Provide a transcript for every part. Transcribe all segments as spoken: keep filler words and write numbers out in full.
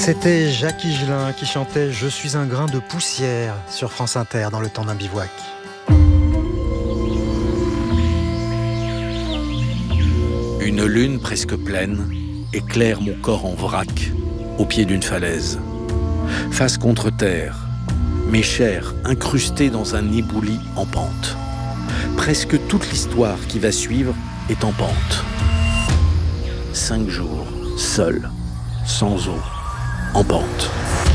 C'était Jacques Higelin qui chantait « Je suis un grain de poussière » sur France Inter dans le temps d'un bivouac. Une lune presque pleine éclaire mon corps en vrac au pied d'une falaise. Face contre terre, mes chairs incrustées dans un éboulis en pente. Presque toute l'histoire qui va suivre est en pente. Cinq jours, seul, sans eau, en pente.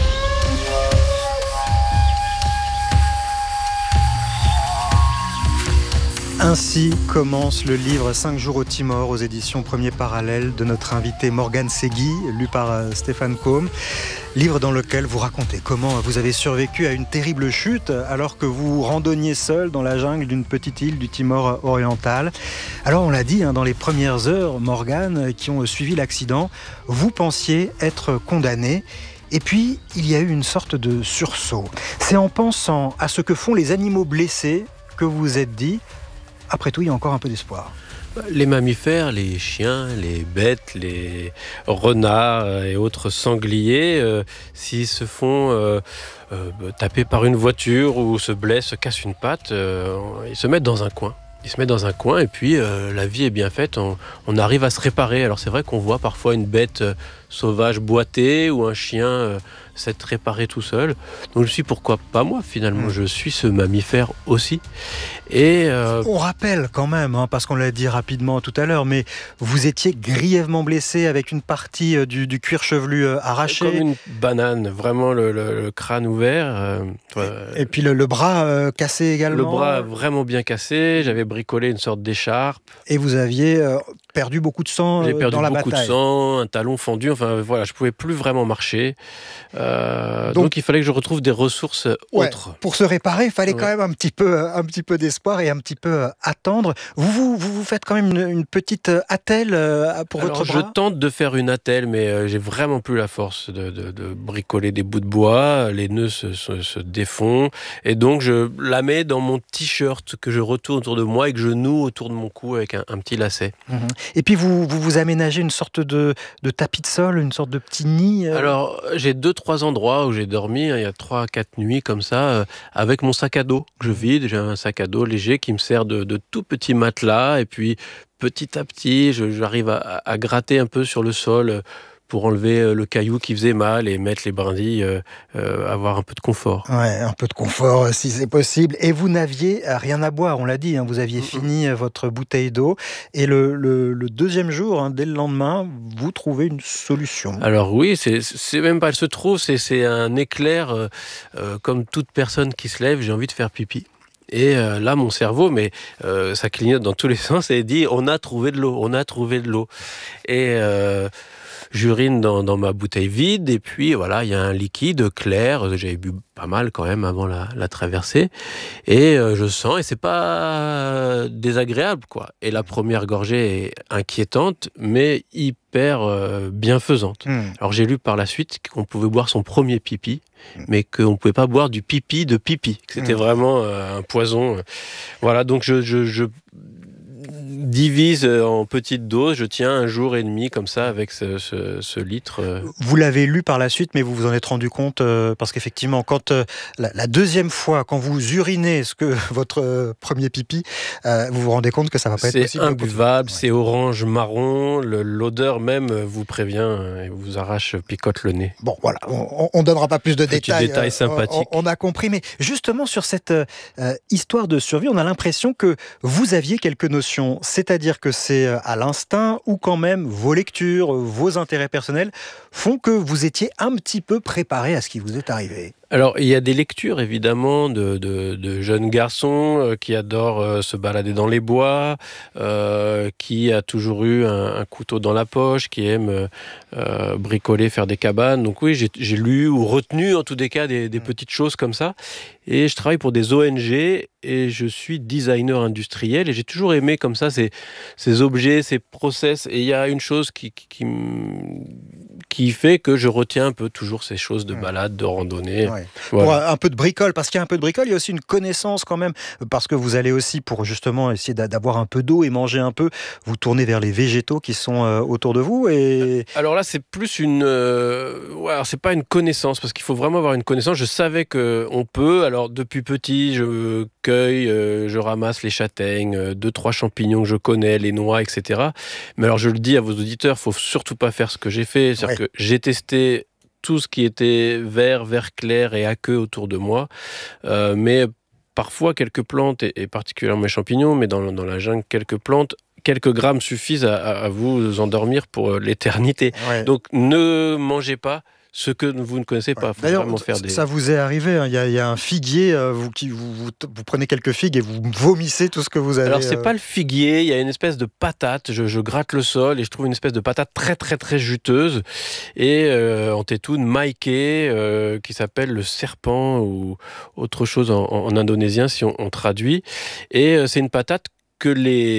Ainsi commence le livre cinq jours au Timor aux éditions Premier Parallèle de notre invité Morgane Segui, lu par euh, Stéphane Côme. Livre dans lequel vous racontez comment vous avez survécu à une terrible chute alors que vous randonniez seul dans la jungle d'une petite île du Timor oriental. Alors on l'a dit, hein, dans les premières heures, Morgane, qui ont suivi l'accident, vous pensiez être condamné. Et puis, il y a eu une sorte de sursaut. C'est en pensant à ce que font les animaux blessés que vous vous êtes dit, après tout, il y a encore un peu d'espoir. Les mammifères, les chiens, les bêtes, les renards et autres sangliers, euh, s'ils se font euh, euh, taper par une voiture ou se blessent, se cassent une patte, euh, ils se mettent dans un coin. Ils se mettent dans un coin et puis euh, la vie est bien faite, on, on arrive à se réparer. Alors c'est vrai qu'on voit parfois une bête euh, sauvage boiter ou un chien euh, s'être réparé tout seul. Donc je suis pourquoi pas moi finalement, mmh. je suis ce mammifère aussi. Et euh... on rappelle quand même, hein, parce qu'on l'a dit rapidement tout à l'heure, mais vous étiez grièvement blessé avec une partie euh, du, du cuir chevelu euh, arraché. Comme une banane, vraiment le, le, le crâne ouvert. Euh, et, et puis le, le bras euh, cassé également. Le bras vraiment bien cassé, j'avais bricolé une sorte d'écharpe. Et vous aviez euh, perdu beaucoup de sang J'ai perdu dans la beaucoup bataille. de sang, un talon fendu, enfin voilà, je pouvais plus vraiment marcher. Euh, donc, donc il fallait que je retrouve des ressources ouais, autres. Pour se réparer, il fallait ouais. quand même un petit peu, un petit peu d'espoir et un petit peu attendre. Vous vous, vous, vous faites quand même une, une petite attelle pour Alors, votre bras ? Je tente de faire une attelle, mais euh, j'ai vraiment plus la force de, de, de bricoler des bouts de bois. Les nœuds se, se, se défont. Et donc, je la mets dans mon t-shirt que je retourne autour de moi et que je noue autour de mon cou avec un, un petit lacet. Mmh. Et puis, vous, vous vous aménagez une sorte de, de tapis de sol, une sorte de petit nid euh... Alors, j'ai deux, trois endroits où j'ai dormi. Hein, il y a trois, quatre nuits comme ça, euh, avec mon sac à dos que je vide. J'ai un sac à dos léger qui me sert de, de tout petit matelas. Et puis, petit à petit, je, j'arrive à, à gratter un peu sur le sol pour enlever le caillou qui faisait mal et mettre les brindilles, euh, euh, avoir un peu de confort. Ouais, un peu de confort si c'est possible. Et vous n'aviez rien à boire, on l'a dit, hein, vous aviez mm-hmm. fini votre bouteille d'eau. Et le, le, le deuxième jour, hein, dès le lendemain, vous trouvez une solution. Alors oui, c'est, c'est même pas elle se trouve, c'est, c'est un éclair, euh, euh, comme toute personne qui se lève, j'ai envie de faire pipi. Et euh, là, mon cerveau, mais euh, ça clignote dans tous les sens et dit, on a trouvé de l'eau, on a trouvé de l'eau. Et... Euh, J'urine dans, dans ma bouteille vide et puis voilà, il y a un liquide clair. J'avais bu pas mal quand même avant la, la traversée et euh, je sens et c'est pas désagréable quoi. Et la première gorgée est inquiétante mais hyper euh, bienfaisante. Mmh. Alors j'ai lu par la suite qu'on pouvait boire son premier pipi, mais qu'on ne pouvait pas boire du pipi de pipi. Que c'était mmh. vraiment euh, un poison. Voilà, donc je, je, je divise en petites doses, je tiens un jour et demi comme ça avec ce, ce, ce litre. Vous l'avez lu par la suite, mais vous vous en êtes rendu compte euh, parce qu'effectivement, quand euh, la, la deuxième fois, quand vous urinez ce que votre euh, premier pipi, euh, vous vous rendez compte que ça va pas c'est être possible. C'est imbuvable, ouais. C'est orange marron, le, l'odeur même vous prévient et vous arrache, picote le nez. Bon, voilà, on, on donnera pas plus de Petit détails. détails sympathiques. On, on a compris, mais justement sur cette euh, histoire de survie, on a l'impression que vous aviez quelques notions. C'est-à-dire que c'est à l'instinct ou quand même vos lectures, vos intérêts personnels font que vous étiez un petit peu préparé à ce qui vous est arrivé. Alors, il y a des lectures, évidemment, de, de, de jeunes garçons euh, qui adorent euh, se balader dans les bois, euh, qui a toujours eu un, un couteau dans la poche, qui aime euh, bricoler, faire des cabanes. Donc oui, j'ai, j'ai lu ou retenu, en tous les cas, des, des petites choses comme ça. Et je travaille pour des O N G et je suis designer industriel. Et j'ai toujours aimé comme ça ces, ces objets, ces process. Et il y a une chose qui, qui, qui, qui fait que je retiens un peu toujours ces choses de balade, de randonnée. Ouais. Voilà. Pour un peu de bricole, parce qu'il y a un peu de bricole, il y a aussi une connaissance quand même, parce que vous allez aussi, pour justement essayer d'avoir un peu d'eau et manger un peu, vous tournez vers les végétaux qui sont euh, autour de vous. Et... Alors là, c'est plus une... Euh, ouais, alors c'est pas une connaissance, parce qu'il faut vraiment avoir une connaissance. Je savais qu'on peut, alors depuis petit, je cueille, euh, je ramasse les châtaignes, euh, deux, trois champignons que je connais, les noix, et cetera. Mais alors je le dis à vos auditeurs, il faut surtout pas faire ce que j'ai fait. C'est-à-dire Ouais. que j'ai testé tout ce qui était vert, vert clair et aqueux autour de moi. Euh, mais parfois, quelques plantes, et, et particulièrement les champignons, mais dans, dans la jungle, quelques plantes, quelques grammes suffisent à, à vous endormir pour l'éternité. Ouais. Donc ne mangez pas ce que vous ne connaissez pas. Faut D'ailleurs, vraiment faire des... ça vous est arrivé, hein, il y, a, il y a un figuier, euh, vous, qui, vous, vous, vous prenez quelques figues et vous vomissez tout ce que vous avez. Alors c'est euh... pas le figuier, il y a une espèce de patate, je, je gratte le sol et je trouve une espèce de patate très très très juteuse et euh, en tétoune maïké euh, qui s'appelle le serpent ou autre chose en, en indonésien si on, on traduit. Et euh, c'est une patate que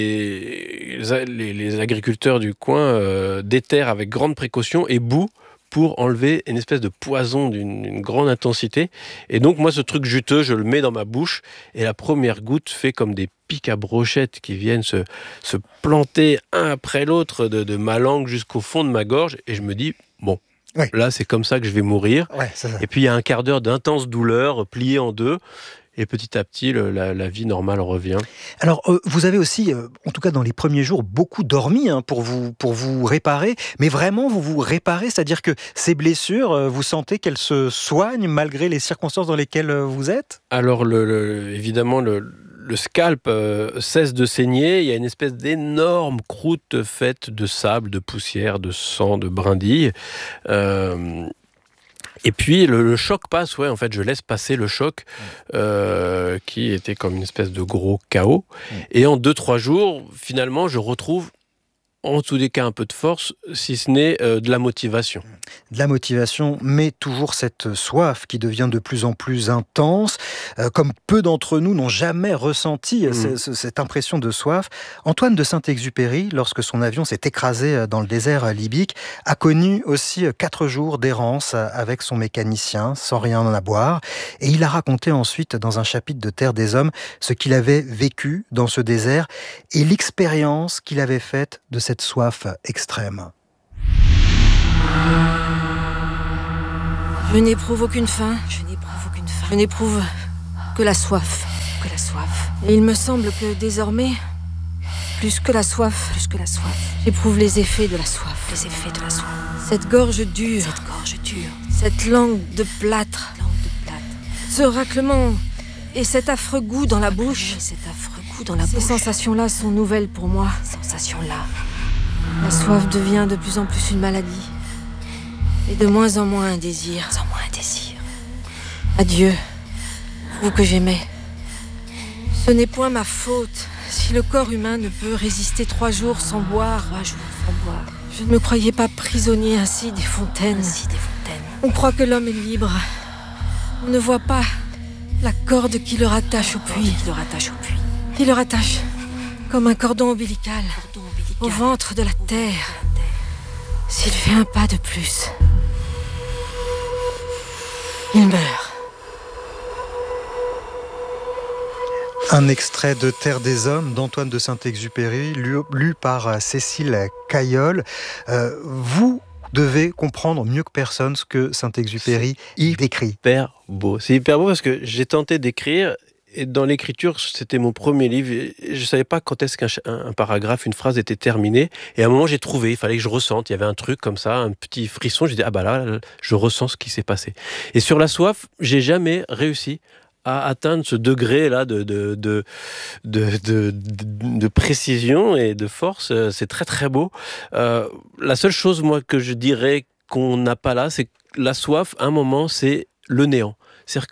les, les, les agriculteurs du coin euh, déterrent avec grande précaution et bouent pour enlever une espèce de poison d'une grande intensité. Et donc, moi, ce truc juteux, je le mets dans ma bouche, et la première goutte fait comme des pics à brochettes qui viennent se, se planter un après l'autre de, de ma langue jusqu'au fond de ma gorge, et je me dis, bon, ouais. Là, c'est comme ça que je vais mourir. Ouais, c'est ça. Et puis, il y a un quart d'heure d'intense douleur, pliée en deux, et petit à petit, le, la, la vie normale revient. Alors, euh, vous avez aussi, euh, en tout cas dans les premiers jours, beaucoup dormi hein, pour, vous, pour vous réparer. Mais vraiment, vous vous réparez, c'est-à-dire que ces blessures, euh, vous sentez qu'elles se soignent malgré les circonstances dans lesquelles euh, vous êtes ? Alors, le, le, évidemment, le, le scalp euh, cesse de saigner. Il y a une espèce d'énorme croûte faite de sable, de poussière, de sang, de brindilles. Euh, Et puis le, le choc passe, ouais, en fait, je laisse passer le choc euh, qui était comme une espèce de gros chaos. Et en deux, trois jours, finalement, je retrouve en tous les cas un peu de force, si ce n'est euh, de la motivation. De la motivation, mais toujours cette soif qui devient de plus en plus intense, euh, comme peu d'entre nous n'ont jamais ressenti mmh. c- c- cette impression de soif. Antoine de Saint-Exupéry, lorsque son avion s'est écrasé dans le désert libyque, a connu aussi quatre jours d'errance avec son mécanicien, sans rien en boire. Et il a raconté ensuite, dans un chapitre de Terre des Hommes, ce qu'il avait vécu dans ce désert et l'expérience qu'il avait faite de cette soif extrême. Je n'éprouve aucune faim. Je n'éprouve aucune faim. Je n'éprouve que la soif. Que la soif. Et il me semble que désormais, plus que la soif, plus que la soif, j'éprouve les effets de la soif. Les effets de la soif. Cette gorge dure. Cette gorge dure. Cette langue de plâtre. Langue de plâtre. Ce raclement et cet affreux goût dans la bouche. Et cet affreux goût dans la Ces bouche. Ces sensations-là sont nouvelles pour moi. Ces sensations-là. La soif devient de plus en plus une maladie. Et de moins en moins un désir. De moins en moins un désir. Adieu, vous que j'aimais. Ce n'est point ma faute si le corps humain ne peut résister trois jours sans boire. Trois jours sans boire. Je ne me croyais pas prisonnier ainsi des fontaines. Ainsi des fontaines. On croit que l'homme est libre. On ne voit pas la corde qui le rattache au puits. Qui le rattache au puits. Qui le rattache comme un cordon ombilical. Cordon ombilical. Au ventre de la terre. S'il fait un pas de plus, il meurt. Un extrait de Terre des Hommes d'Antoine de Saint-Exupéry, lu, lu par Cécile Caillol. Euh, vous devez comprendre mieux que personne ce que Saint-Exupéry y décrit. C'est hyper beau. C'est hyper beau parce que j'ai tenté d'écrire. Et dans l'écriture, c'était mon premier livre. Et je ne savais pas quand est-ce qu'un un paragraphe, une phrase était terminée. Et à un moment, j'ai trouvé, il fallait que je ressente. Il y avait un truc comme ça, un petit frisson. Je dis, ah bah là, là, je ressens ce qui s'est passé. Et sur la soif, j'ai jamais réussi à atteindre ce degré-là de, de, de, de, de, de, de précision et de force. C'est très, très beau. Euh, la seule chose, moi, que je dirais qu'on n'a pas là, c'est que la soif, à un moment, c'est le néant. C'est-à-dire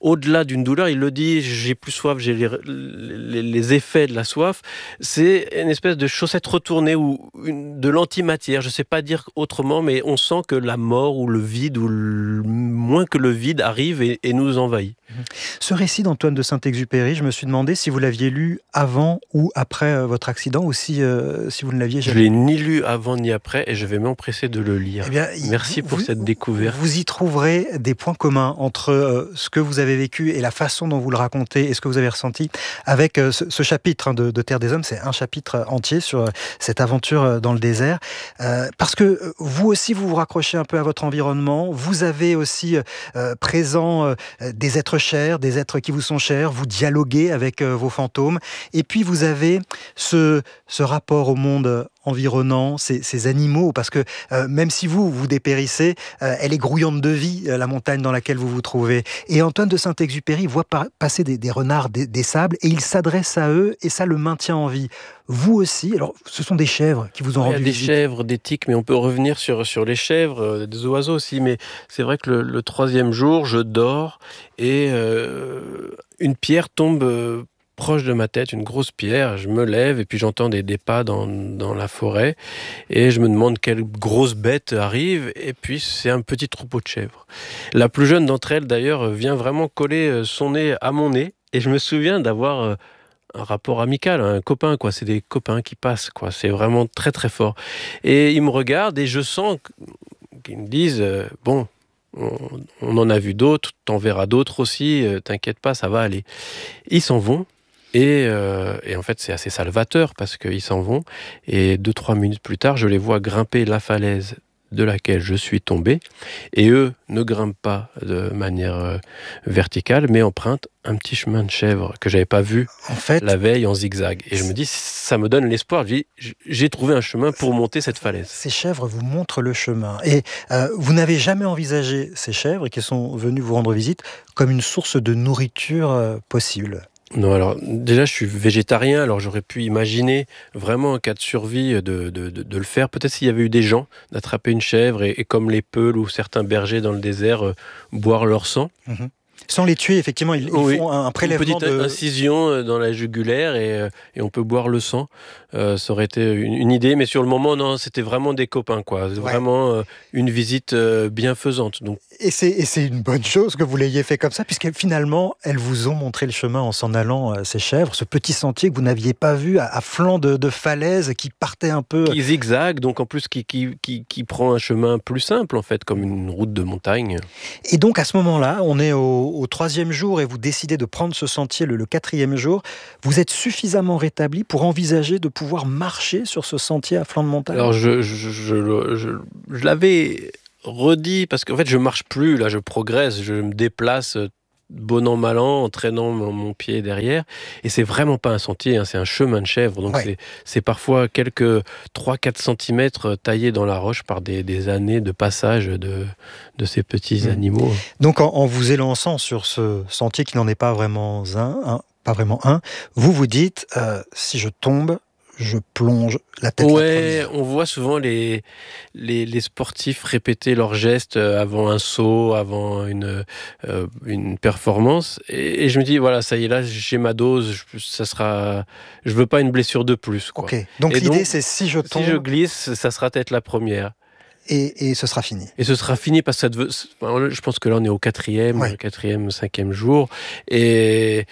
au-delà d'une douleur, il le dit, j'ai plus soif, j'ai les, les, les effets de la soif. C'est une espèce de chaussette retournée ou une, de l'antimatière. Je ne sais pas dire autrement, mais on sent que la mort ou le vide, ou le, moins que le vide, arrive et, et nous envahit. Ce récit d'Antoine de Saint-Exupéry, je me suis demandé si vous l'aviez lu avant ou après euh, votre accident, ou si, euh, si vous ne l'aviez jamais lu. Je lu. l'ai ni lu avant ni après, et je vais m'empresser de le lire. Eh bien, Merci vous, pour vous, cette découverte. Vous y trouverez des points communs entre euh, ce que vous avez vécu et la façon dont vous le racontez et ce que vous avez ressenti avec euh, ce, ce chapitre hein, de, de Terre des Hommes. C'est un chapitre entier sur euh, cette aventure euh, dans le désert. Euh, parce que euh, vous aussi, vous vous raccrochez un peu à votre environnement. Vous avez aussi euh, présent euh, des êtres chers, des êtres qui vous sont chers. Vous dialoguez avec euh, vos fantômes. Et puis, vous avez ce, ce rapport au monde environnant, ces, ces animaux, parce que euh, même si vous, vous dépérissez, euh, elle est grouillante de vie, euh, la montagne dans laquelle vous vous trouvez. Et Antoine de Saint-Exupéry voit par, passer des, des renards, des, des sables, et il s'adresse à eux, et ça le maintient en vie. Vous aussi, alors ce sont des chèvres qui vous ont rendu visite. Il y a des chèvres, des tiques, mais on peut revenir sur, sur les chèvres, euh, des oiseaux aussi, mais c'est vrai que le, le troisième jour, je dors, et euh, une pierre tombe euh, proche de ma tête, une grosse pierre, je me lève et puis j'entends des, des pas dans, dans la forêt et je me demande quelle grosse bête arrive et puis c'est un petit troupeau de chèvres. La plus jeune d'entre elles d'ailleurs vient vraiment coller son nez à mon nez et je me souviens d'avoir un rapport amical, un copain quoi, c'est des copains qui passent quoi, c'est vraiment très très fort. Et ils me regardent et je sens qu'ils me disent euh, bon, on, on en a vu d'autres, t'en verras d'autres aussi, euh, t'inquiète pas, ça va aller. Ils s'en vont. Et, euh, et en fait, c'est assez salvateur parce qu'ils s'en vont. Et deux, trois minutes plus tard, je les vois grimper la falaise de laquelle je suis tombé. Et eux ne grimpent pas de manière euh, verticale, mais empruntent un petit chemin de chèvre que j'avais pas vu en fait, la veille en zigzag. Et je me dis, ça me donne l'espoir. Je dis, j'ai trouvé un chemin pour monter cette falaise. Ces chèvres vous montrent le chemin. Et euh, vous n'avez jamais envisagé ces chèvres qui sont venus vous rendre visite comme une source de nourriture euh, possible ? Non, alors déjà je suis végétarien, alors j'aurais pu imaginer vraiment en cas de survie de, de, de, de le faire. Peut-être s'il y avait eu des gens d'attraper une chèvre et, et comme les peuls ou certains bergers dans le désert, euh, boire leur sang. Mmh. Sans les tuer, effectivement, ils, oui. ils font un prélèvement. Une petite de... incision dans la jugulaire et, et on peut boire le sang. Euh, ça aurait été une, une idée, mais sur le moment, non, c'était vraiment des copains, quoi. Ouais. Vraiment euh, une visite euh, bienfaisante. Donc. Et, c'est, et c'est une bonne chose que vous l'ayez fait comme ça, puisque finalement, elles vous ont montré le chemin en s'en allant, euh, ces chèvres, ce petit sentier que vous n'aviez pas vu à, à flanc de, de falaise, qui partait un peu... Qui zigzague, donc en plus qui, qui, qui, qui prend un chemin plus simple, en fait, comme une route de montagne. Et donc, à ce moment-là, on est au, au troisième jour et vous décidez de prendre ce sentier le, le quatrième jour. Vous êtes suffisamment rétabli pour envisager de pouvoir marcher sur ce sentier à flanc de montagne ? Alors, je, je, je, je, je l'avais redit, parce qu'en fait, je marche plus, là, je progresse, je me déplace bon an, mal an, en traînant mon, mon pied derrière. Et c'est vraiment pas un sentier, hein, c'est un chemin de chèvre. Donc, ouais. c'est, c'est parfois quelques trois à quatre centimètres taillés dans la roche par des, des années de passage de, de ces petits mmh. animaux. Donc, en, en vous élançant sur ce sentier qui n'en est pas vraiment un, un pas vraiment un, vous vous dites, euh, si je tombe, je plonge la tête ouais, la première. On voit souvent les, les, les sportifs répéter leurs gestes avant un saut, avant une, euh, une performance. Et, et je me dis, voilà, ça y est, là, j'ai ma dose, je, ça sera, je veux pas une blessure de plus, quoi. Ok, donc et l'idée, donc, c'est si je tombe... Si je glisse, ça sera peut-être la première. Et, et ce sera fini. Et ce sera fini parce que ça devait, je pense que là, on est au quatrième, ouais. quatrième, cinquième jour. Et...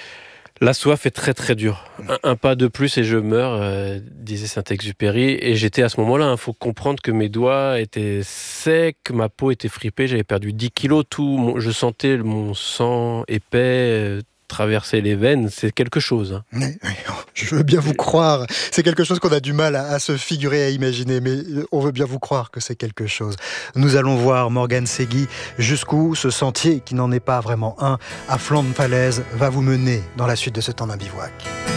La soif est très très dure. Un, un pas de plus et je meurs, euh, disait Saint-Exupéry. Et j'étais à ce moment-là, il hein, faut comprendre que mes doigts étaient secs, ma peau était fripée, j'avais perdu dix kilos, tout, mon, je sentais mon sang épais euh, traverser les veines, c'est quelque chose. Hein. Oui, oui, je veux bien vous croire. C'est quelque chose qu'on a du mal à, à se figurer, à imaginer, mais on veut bien vous croire que c'est quelque chose. Nous allons voir Morgane Segui jusqu'où ce sentier, qui n'en est pas vraiment un, à flanc de falaise, va vous mener dans la suite de ce temps d'un bivouac.